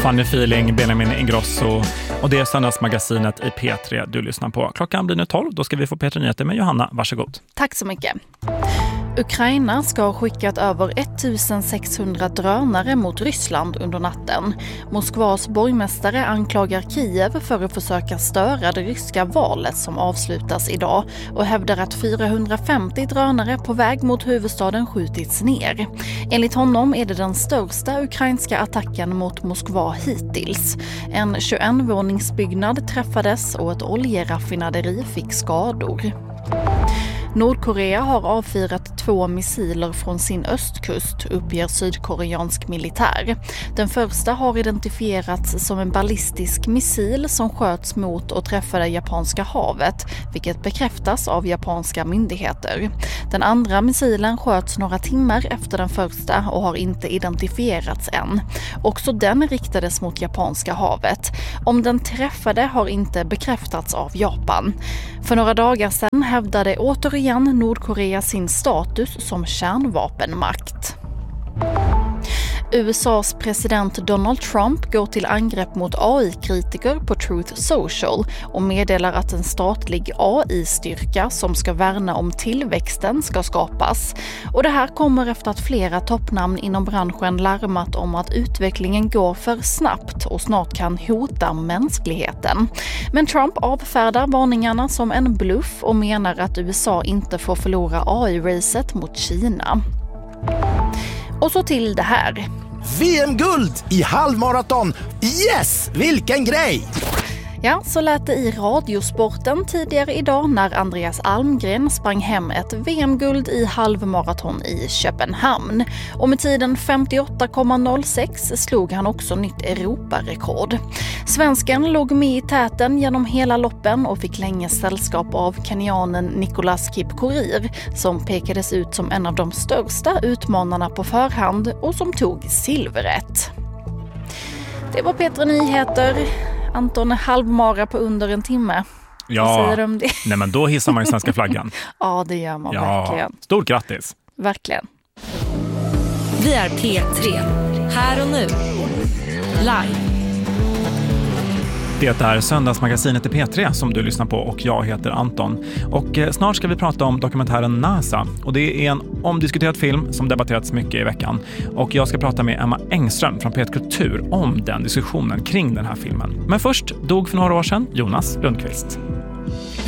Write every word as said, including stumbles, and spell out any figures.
Fanny Feeling, Benjamin Ingrosso och det är Söndagsmagasinet i P tre du lyssnar på. Klockan blir nu tolv, då ska vi få P tre Nyheter med Johanna. Varsågod. Tack så mycket. Ukraina ska ha skickat över sextonhundra drönare mot Ryssland under natten. Moskvas borgmästare anklagar Kiev för att försöka störa det ryska valet som avslutas idag och hävdar att fyrahundrafemtio drönare på väg mot huvudstaden skjutits ner. Enligt honom är det den största ukrainska attacken mot Moskva hittills. En tjugoett-våningsbyggnad träffades och ett oljeraffinaderi fick skador. Nordkorea har avfyrat två missiler från sin östkust, uppger sydkoreansk militär. Den första har identifierats som en ballistisk missil som sköts mot och träffade Japanska havet, vilket bekräftas av japanska myndigheter. Den andra missilen sköts några timmar efter den första och har inte identifierats än. Också den riktades mot Japanska havet. Om den träffade har inte bekräftats av Japan. För några dagar sedan hävdade återigen Nordkorea sin status som kärnvapenmakt. U S A:s president Donald Trump går till angrepp mot A I-kritiker på Truth Social och meddelar att en statlig A I-styrka som ska värna om tillväxten ska skapas. Och det här kommer efter att flera toppnamn inom branschen larmat om att utvecklingen går för snabbt och snart kan hota mänskligheten. Men Trump avfärdar varningarna som en bluff och menar att U S A inte får förlora A I-racet mot Kina. Och så till det här. V M-guld i halvmaraton! Yes! Vilken grej! Ja, så lät det i Radiosporten tidigare idag när Andreas Almgren sprang hem ett V M-guld i halvmaraton i Köpenhamn. Och med tiden femtioåtta komma noll sex slog han också nytt Europarekord. Svensken låg med i täten genom hela loppen och fick länge sällskap av kenyanen Nicolas Kipkorir som pekades ut som en av de största utmanarna på förhand och som tog silveret. Det var P tre Nyheter. Anton, halvmara på under en timme. Ja, vad säger du om det? Nej, men då hissar man ju svenska flaggan. Ja, det gör man ja, verkligen. Stort grattis. Verkligen. Vi är P tre. Här och nu. Live. Det är Söndagsmagasinet i P tre som du lyssnar på och jag heter Anton. Och snart ska vi prata om dokumentären NASA. Och det är en omdiskuterad film som debatterats mycket i veckan. Och jag ska prata med Emma Engström från P ett Kultur om den diskussionen kring den här filmen. Men först dog för några år sedan Jonas Lundqvist.